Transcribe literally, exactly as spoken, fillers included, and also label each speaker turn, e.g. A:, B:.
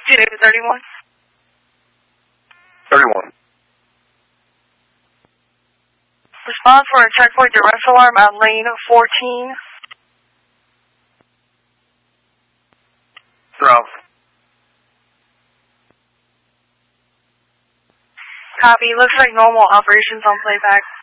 A: two David thirty-one.
B: thirty-one.
A: Respond for a checkpoint arrest alarm at lane fourteen.
B: South.
A: Copy. Looks like normal operations on playback.